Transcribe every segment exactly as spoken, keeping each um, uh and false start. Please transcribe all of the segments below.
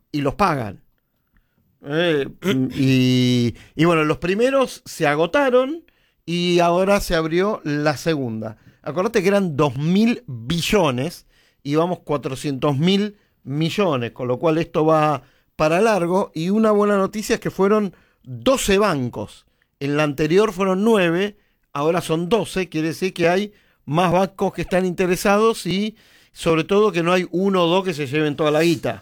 y los pagan. Eh, y, y bueno, los primeros se agotaron y ahora se abrió la segunda. Acordate que eran dos mil billones y vamos cuatrocientos mil millones, con lo cual esto va para largo. Y una buena noticia es que fueron doce bancos. En la anterior fueron nueve, ahora son doce, quiere decir que hay más bancos que están interesados y sobre todo que no hay uno o dos que se lleven toda la guita.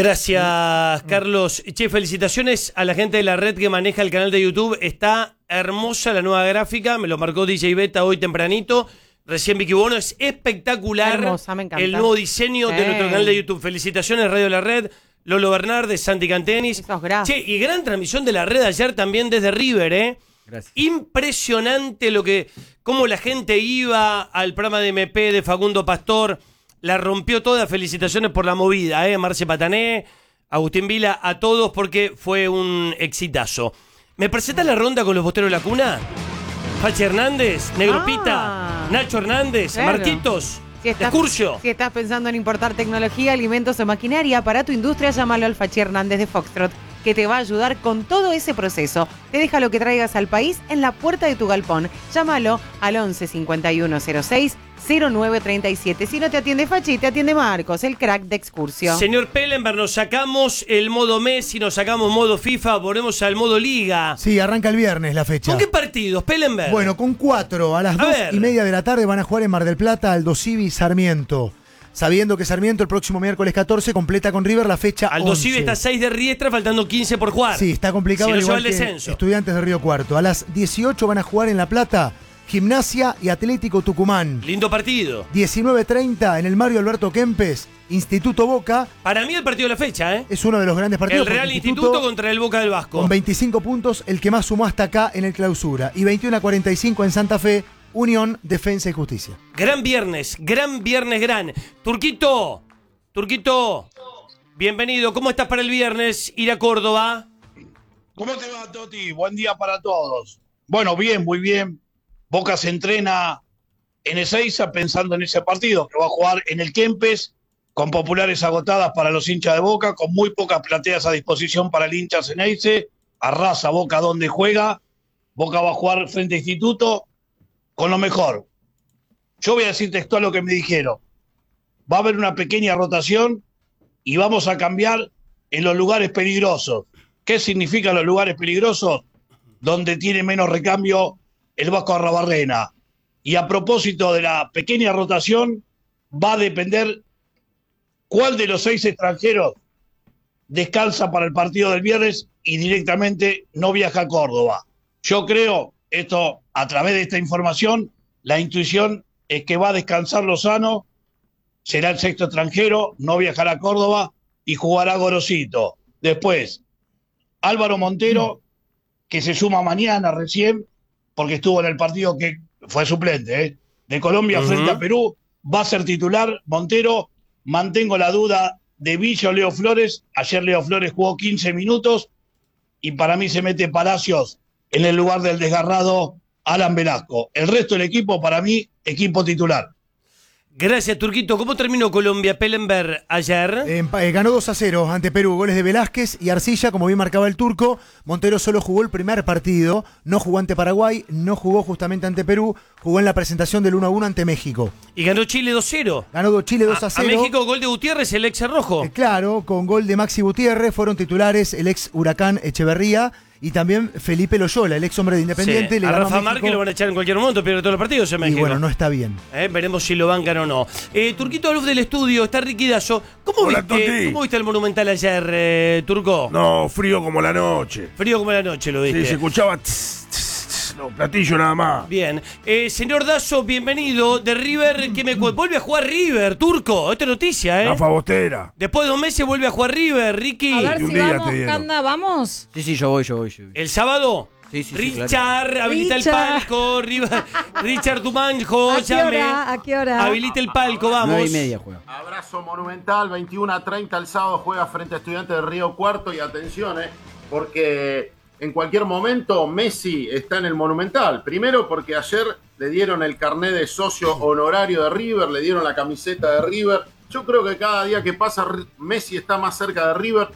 Gracias, Carlos. Che, felicitaciones a la gente de la red que maneja el canal de YouTube. Está hermosa la nueva gráfica, me lo marcó D J Beta hoy tempranito. Recién Vicky Bono, es espectacular. Hermosa, me encanta. El nuevo diseño sí. de nuestro canal de YouTube. Felicitaciones, Radio La Red, Lolo Bernardes, Santi Cantenis. Che, y gran transmisión de la red ayer también desde River, ¿eh? Gracias. Impresionante lo que, cómo la gente iba al programa de M P de Facundo Pastor. La rompió toda. Felicitaciones por la movida, ¿eh? Marce Patané, Agustín Vila, a todos porque fue un exitazo. ¿Me presenta la ronda con los bosteros de la cuna? Fachi Hernández, Negro ah, Pita, Nacho Hernández, claro. Marquitos, si estás, Curcio. Si estás pensando en importar tecnología, alimentos o maquinaria para tu industria, llámalo al Fachi Hernández de Foxtrot, que te va a ayudar con todo ese proceso. Te deja lo que traigas al país en la puerta de tu galpón. Llámalo al once cincuenta y uno cero seis cero nueve treinta y siete. Si no te atiende Fachi, te atiende Marcos, el crack de Excursio. Señor Pellenberg, nos sacamos el modo Messi, nos sacamos modo FIFA, volvemos al modo Liga. Sí, arranca el viernes la fecha. ¿Con qué partidos, Pellenberg? Bueno, con cuatro. A las a dos ver. y media de la tarde van a jugar en Mar del Plata Aldo Civi y Sarmiento. Sabiendo que Sarmiento el próximo miércoles catorce completa con River la fecha Aldo once. Civi está seis de Riestra, faltando quince por jugar. Sí, está complicado. Si no igual lleva el que descenso. Estudiantes de Río Cuarto. A las dieciocho van a jugar en La Plata Gimnasia y Atlético Tucumán. Lindo partido. diecinueve treinta en el Mario Alberto Kempes, Instituto Boca. Para mí el partido de la fecha, ¿eh? Es uno de los grandes partidos. El Real Instituto, Instituto contra el Boca del Vasco. Con veinticinco puntos, el que más sumó hasta acá en el clausura. Y veintiuno a cuarenta y cinco en Santa Fe, Unión, Defensa y Justicia. Gran viernes, gran viernes, gran. Turquito, Turquito, bienvenido. ¿Cómo estás para el viernes? Ir a Córdoba. ¿Cómo te va, Toti? Buen día para todos. Bueno, bien, muy bien. Boca se entrena en Ezeiza pensando en ese partido que va a jugar en el Kempes, con populares agotadas para los hinchas de Boca, con muy pocas plateas a disposición para el hincha Ceneice. Arrasa Boca donde juega. Boca va a jugar frente a Instituto con lo mejor. Yo voy a decir textual lo que me dijeron. Va a haber una pequeña rotación y vamos a cambiar en los lugares peligrosos. ¿Qué significan los lugares peligrosos? Donde tiene menos recambio el Vasco Arrabarrena. Y a propósito de la pequeña rotación, va a depender cuál de los seis extranjeros descansa para el partido del viernes y directamente no viaja a Córdoba. Yo creo, esto a través de esta información, la intuición es que va a descansar Lozano, será el sexto extranjero, no viajará a Córdoba y jugará Gorosito. Después, Álvaro Montero, que se suma mañana recién, porque estuvo en el partido que fue suplente, ¿eh? de Colombia uh-huh. frente a Perú, va a ser titular. Montero, mantengo la duda de Villa o Leo Flores. Ayer Leo Flores jugó quince minutos y para mí se mete Palacios en el lugar del desgarrado Alan Velasco. El resto del equipo, para mí, equipo titular. Gracias, Turquito. ¿Cómo terminó Colombia, Pellenberg, ayer? Eh, eh, ganó dos a cero ante Perú. Goles de Velázquez y Arcilla, como bien marcaba el turco. Montero solo jugó el primer partido. No jugó ante Paraguay, no jugó justamente ante Perú. Jugó en la presentación del uno a uno ante México. Y ganó Chile dos cero. Ganó Chile dos a cero. A, a México, gol de Gutiérrez, el ex rojo. Eh, claro, con gol de Maxi Gutiérrez. Fueron titulares el ex Huracán Echeverría y también Felipe Loyola, el ex hombre de Independiente. Sí. Le a ganó Rafa a Márquez lo van a echar en cualquier momento, pierde todos los partidos en México. Y bueno, no está bien. Eh, veremos si lo bancan o no. Eh, Turquito, luz del estudio, está Ricky Dazo. ¿Cómo, Hola, viste, ¿Cómo viste el Monumental ayer, eh, Turco? No, frío como la noche. Frío como la noche, lo viste. Sí, se escuchaba tss, tss, tss, no, platillo nada más. Bien. Eh, señor Dazo, bienvenido. De River, ¿qué me cu- vuelve a jugar River, Turco? Esta noticia, ¿eh? La fabostera. Después de dos meses vuelve a jugar River, Ricky. A ver Y un si día vamos, te dieron. Canda, ¿vamos? Sí, sí, yo voy, yo voy. Yo voy. ¿El sábado? Sí, sí, sí, Richard, claro. habilita Richard. el palco. Riva- Richard Tumanjo, ¿A qué llame. hora? ¿A qué hora? Habilita el palco, vamos. Nueve y media juega. Abrazo monumental, veintiuno a treinta el sábado juega frente a Estudiantes de Río Cuarto y atención, eh, porque en cualquier momento Messi está en el Monumental. Primero porque ayer le dieron el carnet de socio honorario de River, le dieron la camiseta de River. Yo creo que cada día que pasa Messi está más cerca de River